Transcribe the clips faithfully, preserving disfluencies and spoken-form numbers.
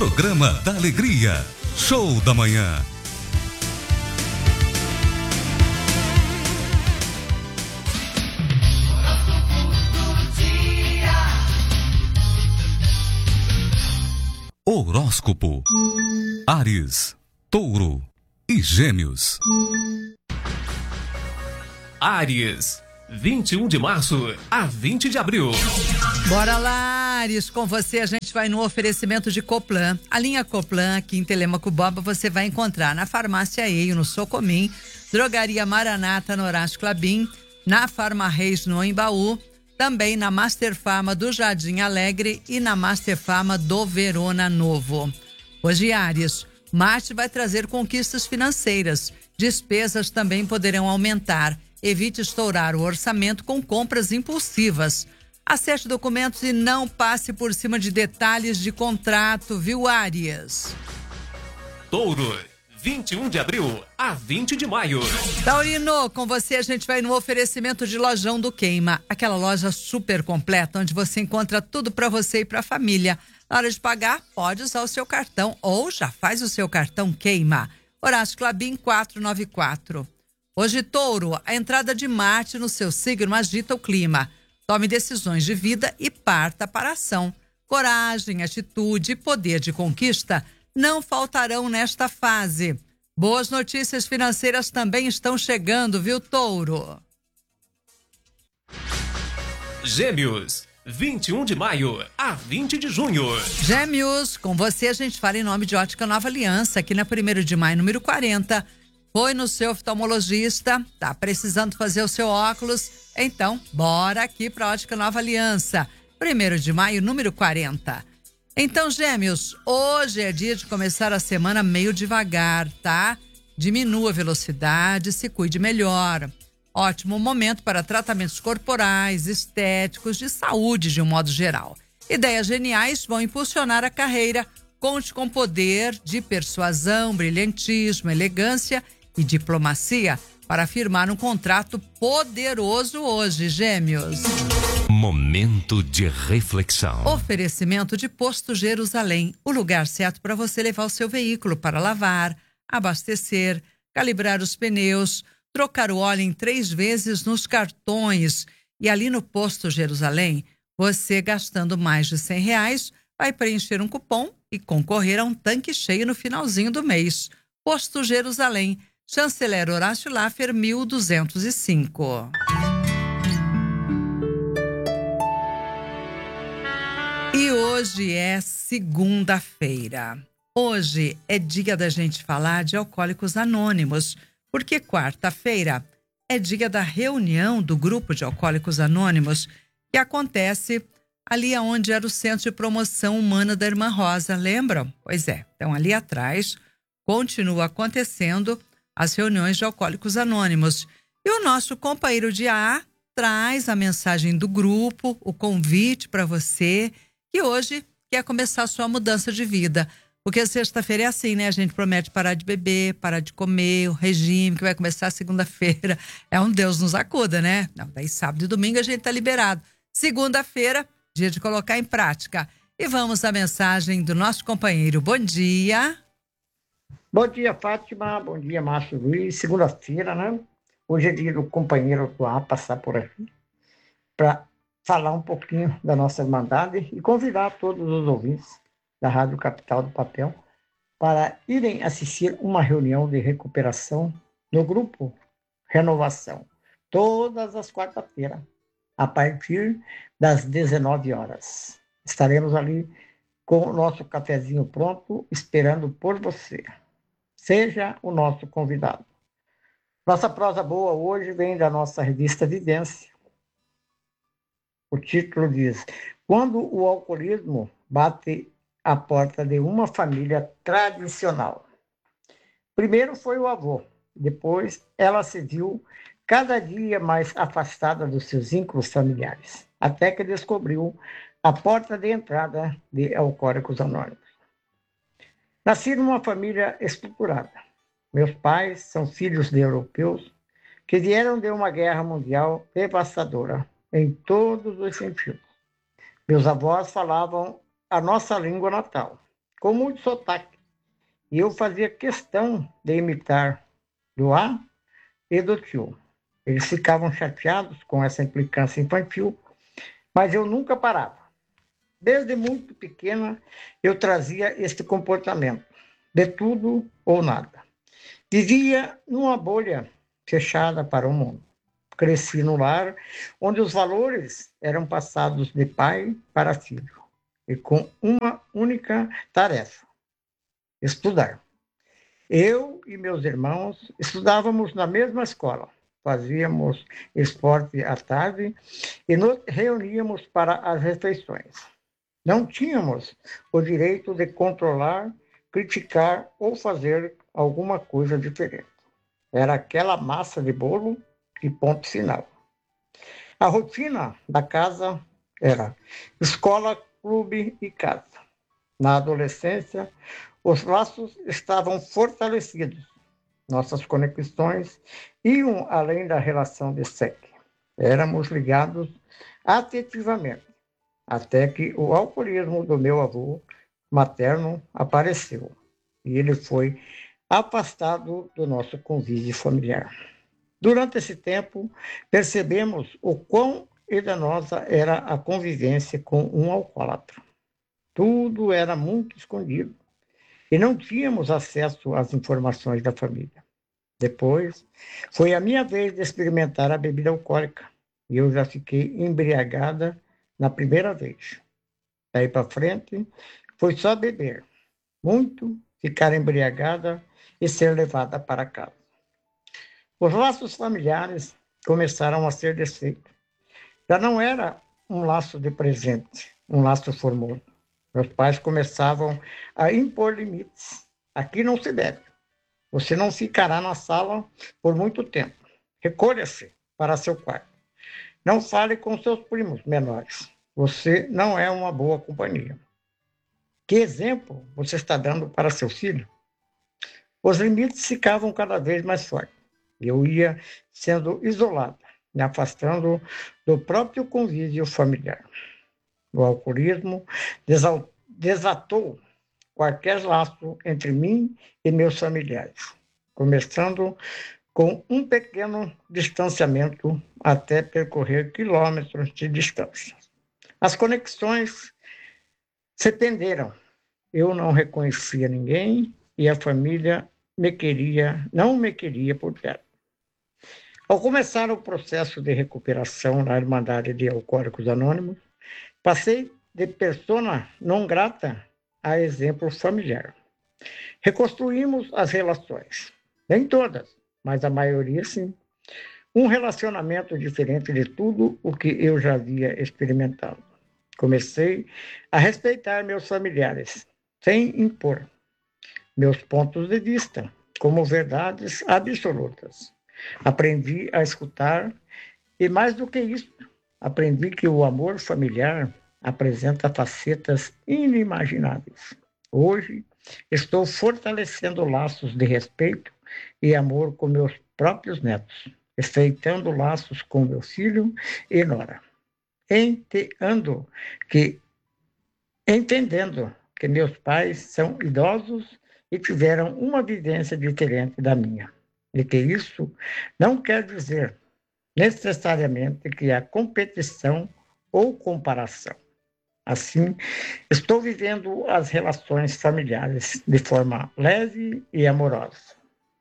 Programa da Alegria. Show da Manhã. Horóscopo. Áries, Touro e Gêmeos. Áries, vinte e um de março a vinte de abril. Bora lá, Áries, com você a gente vai no oferecimento de Coplan. A linha Coplan aqui em Telêmaco Borba você vai encontrar na Farmácia Eio, no Socomim, Drogaria Maranata, no Horácio Clabim, na Farma Reis, no Embaú, também na Master Farma do Jardim Alegre e na Master Farma do Verona Novo. Hoje, Áries, Marte vai trazer conquistas financeiras. Despesas também poderão aumentar. Evite estourar o orçamento com compras impulsivas. Acerte documentos e não passe por cima de detalhes de contrato, viu, Áries? Touro, vinte e um de abril a vinte de maio. Taurino, com você a gente vai no oferecimento de Lojão do Queima, aquela loja super completa onde você encontra tudo para você e para a família. Na hora de pagar, pode usar o seu cartão ou já faz o seu cartão Queima. Horácio Clabim quatrocentos e noventa e quatro. Hoje, Touro, a entrada de Marte no seu signo agita o clima. Tome decisões de vida e parta para a ação. Coragem, atitude e poder de conquista não faltarão nesta fase. Boas notícias financeiras também estão chegando, viu, Touro? Gêmeos, vinte e um de maio a vinte de junho. Gêmeos, com você a gente fala em nome de Ótica Nova Aliança, aqui na primeiro de maio, número quarenta. Foi no seu oftalmologista, tá precisando fazer o seu óculos? Então, bora aqui para Ótica Nova Aliança, primeiro de maio, número quarenta. Então, Gêmeos, hoje é dia de começar a semana meio devagar, tá? Diminua a velocidade, se cuide melhor. Ótimo momento para tratamentos corporais, estéticos, de saúde de um modo geral. Ideias geniais vão impulsionar a carreira. Conte com poder de persuasão, brilhantismo, elegância e diplomacia para firmar um contrato poderoso hoje, Gêmeos. Momento de reflexão. Oferecimento de Posto Jerusalém, o lugar certo para você levar o seu veículo para lavar, abastecer, calibrar os pneus, trocar o óleo em três vezes nos cartões. E ali no Posto Jerusalém, você gastando mais de cem reais, vai preencher um cupom e concorrer a um tanque cheio no finalzinho do mês. Posto Jerusalém, Chanceler Horácio Laffer, mil duzentos e cinco. E hoje é segunda-feira. Hoje é dia da gente falar de Alcoólicos Anônimos, porque quarta-feira é dia da reunião do grupo de Alcoólicos Anônimos, que acontece ali onde era o Centro de Promoção Humana da Irmã Rosa, lembram? Pois é, então ali atrás continua acontecendo as reuniões de Alcoólicos Anônimos. E o nosso companheiro de A A traz a mensagem do grupo, o convite para você que hoje quer começar a sua mudança de vida. Porque sexta-feira é assim, né? A gente promete parar de beber, parar de comer, o regime que vai começar segunda-feira. É um Deus nos acuda, né? Não, daí sábado e domingo a gente tá liberado. Segunda-feira, dia de colocar em prática. E vamos à mensagem do nosso companheiro. Bom dia. Bom dia, Fátima. Bom dia, Márcio Luiz. Segunda-feira, né? Hoje é dia do companheiro do A passar por aqui para falar um pouquinho da nossa Irmandade e convidar todos os ouvintes da Rádio Capital do Papel para irem assistir uma reunião de recuperação no grupo Renovação, todas as quarta-feiras, a partir das dezenove horas. Estaremos ali com o nosso cafezinho pronto, esperando por você. Seja o nosso convidado. Nossa prosa boa hoje vem da nossa revista Vivência. O título diz: Quando o alcoolismo bate à porta de uma família tradicional. Primeiro foi o avô, depois ela se viu cada dia mais afastada dos seus vínculos familiares, até que descobriu a porta de entrada de Alcoólicos Anônimos. Nasci numa família estruturada. Meus pais são filhos de europeus que vieram de uma guerra mundial devastadora em todos os sentidos. Meus avós falavam a nossa língua natal, com muito sotaque. E eu fazia questão de imitar do A e do tio. Eles ficavam chateados com essa implicância infantil, mas eu nunca parava. Desde muito pequena, eu trazia este comportamento, de tudo ou nada. Vivia numa bolha fechada para o mundo. Cresci no lar onde os valores eram passados de pai para filho, e com uma única tarefa: estudar. Eu e meus irmãos estudávamos na mesma escola, fazíamos esporte à tarde e nos reuníamos para as refeições. Não tínhamos o direito de controlar, criticar ou fazer alguma coisa diferente. Era aquela massa de bolo e ponto final. A rotina da casa era escola, clube e casa. Na adolescência, os laços estavam fortalecidos. Nossas conexões iam além da relação de sangue. Éramos ligados afetivamente, até que o alcoolismo do meu avô materno apareceu e ele foi afastado do nosso convívio familiar. Durante esse tempo, percebemos o quão danosa era a convivência com um alcoólatra. Tudo era muito escondido e não tínhamos acesso às informações da família. Depois, foi a minha vez de experimentar a bebida alcoólica e eu já fiquei embriagada na primeira vez. Daí para frente, foi só beber, muito, ficar embriagada e ser levada para casa. Os laços familiares começaram a ser desfeitos. Já não era um laço de presente, um laço formoso. Meus pais começavam a impor limites. Aqui não se deve. Você não ficará na sala por muito tempo. Recolha-se para seu quarto. Não fale com seus primos menores. Você não é uma boa companhia. Que exemplo você está dando para seu filho? Os limites ficavam cada vez mais fortes. Eu ia sendo isolada, me afastando do próprio convívio familiar. O alcoolismo desatou qualquer laço entre mim e meus familiares, começando com um pequeno distanciamento até percorrer quilômetros de distância. As conexões se perderam. Eu não reconhecia ninguém e a família me queria, não me queria por perto. Ao começar o processo de recuperação na Irmandade de Alcoólicos Anônimos, passei de persona não grata a exemplo familiar. Reconstruímos as relações. Nem todas, mas a maioria sim. Um relacionamento diferente de tudo o que eu já havia experimentado. Comecei a respeitar meus familiares, sem impor meus pontos de vista como verdades absolutas. Aprendi a escutar e, mais do que isso, aprendi que o amor familiar apresenta facetas inimagináveis. Hoje, estou fortalecendo laços de respeito e amor com meus próprios netos, estreitando laços com meu filho e nora. Entendo que, entendendo que meus pais são idosos e tiveram uma vivência diferente da minha. E que isso não quer dizer necessariamente que há competição ou comparação. Assim, estou vivendo as relações familiares de forma leve e amorosa.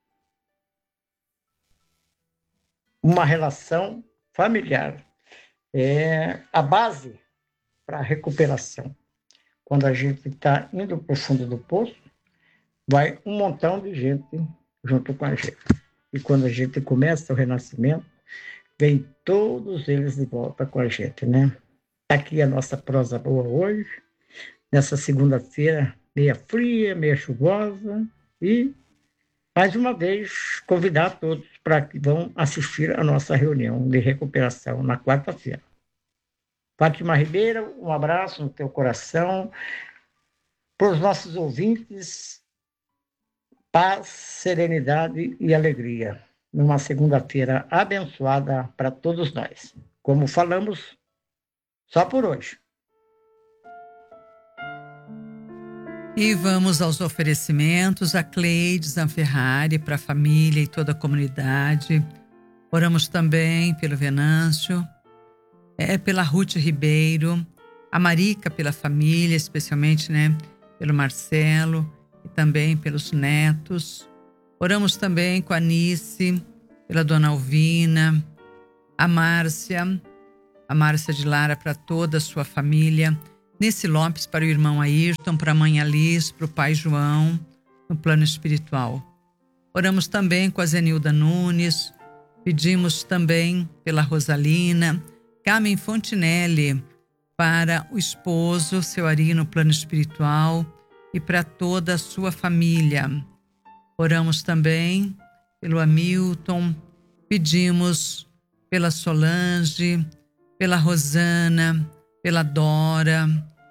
Uma relação familiar é a base para a recuperação. Quando a gente está indo para o fundo do poço, vai um montão de gente junto com a gente. E quando a gente começa o renascimento, vem todos eles de volta com a gente, né? Está aqui a nossa prosa boa hoje, nessa segunda-feira, meia fria, meia chuvosa, e, mais uma vez, convidar todos para que vão assistir a nossa reunião de recuperação na quarta-feira. Fátima Ribeiro, um abraço no teu coração. Para os nossos ouvintes, paz, serenidade e alegria. Numa segunda-feira abençoada para todos nós. Como falamos, só por hoje. E vamos aos oferecimentos, a Cleide Zanferrari, para a família e toda a comunidade. Oramos também pelo Venâncio, é, pela Ruth Ribeiro, a Marica pela família, especialmente, né, pelo Marcelo e também pelos netos. Oramos também com a Nice, pela Dona Alvina, a Márcia, a Márcia de Lara para toda a sua família. Nice Lopes para o irmão Ayrton, para a mãe Alice, para o pai João, no plano espiritual. Oramos também com a Zenilda Nunes, pedimos também pela Rosalina, Carmen Fontinelli, para o esposo, seu Ari, no plano espiritual, e para toda a sua família. Oramos também pelo Hamilton, pedimos pela Solange, pela Rosana, pela Dora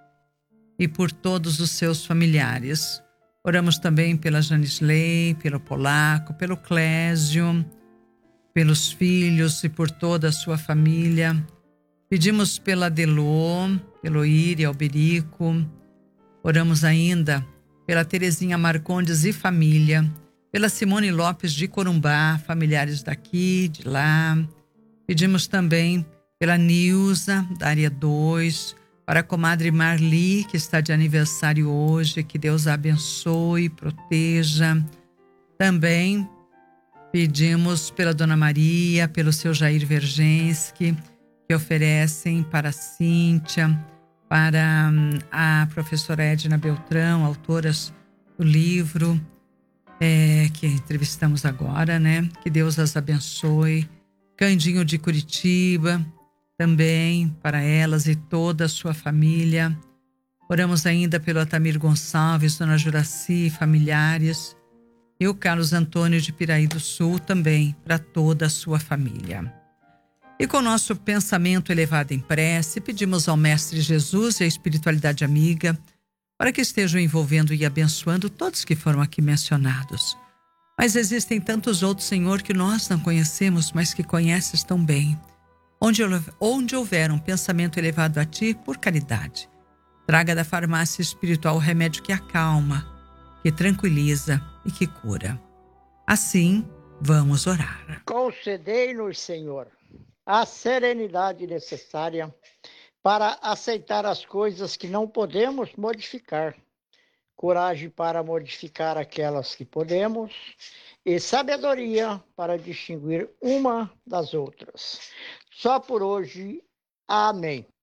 e por todos os seus familiares. Oramos também pela Janisley, pelo Polaco, pelo Clésio, pelos filhos e por toda a sua família. Pedimos pela Delô, pelo Iri Alberico. Oramos ainda pela Terezinha Marcondes e família, pela Simone Lopes de Corumbá, familiares daqui, de lá. Pedimos também pela Nilza, da área dois, para a comadre Marli, que está de aniversário hoje, que Deus a abençoe, proteja. Também pedimos pela Dona Maria, pelo seu Jair Vergenski, que oferecem para a Cíntia, para a professora Edna Beltrão, autoras do livro é, que entrevistamos agora, né? Que Deus as abençoe. Candinho de Curitiba, também para elas e toda a sua família. Oramos ainda pelo Atamir Gonçalves, Dona Juraci, familiares, e o Carlos Antônio de Piraí do Sul também, para toda a sua família. E com nosso pensamento elevado em prece, pedimos ao Mestre Jesus e à espiritualidade amiga para que estejam envolvendo e abençoando todos que foram aqui mencionados. Mas existem tantos outros, Senhor, que nós não conhecemos, mas que conheces tão bem. Onde, onde houver um pensamento elevado a Ti, por caridade, traga da farmácia espiritual o remédio que acalma, que tranquiliza e que cura. Assim, vamos orar. Concedei-nos, Senhor, a serenidade necessária para aceitar as coisas que não podemos modificar, coragem para modificar aquelas que podemos e sabedoria para distinguir uma das outras. Só por hoje. Amém.